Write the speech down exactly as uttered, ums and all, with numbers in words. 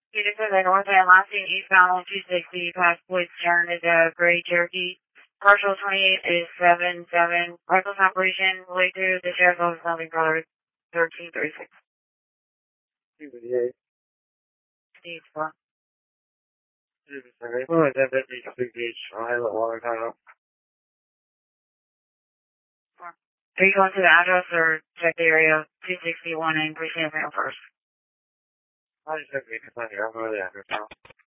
Unit to the north and lasting eastbound on two sixty past Woods turn is a Gray Cherokee. Partial twenty-eight is seven seven. Reckless operation relate to the sheriff's office, Loving Brothers, thirteen thirty-six. two eighty-eight. Steve, four. Well, I did that big beach. I have a water title. Are you going to the address or check the area? two sixty-one and precinct first. I just took me to find your other address now.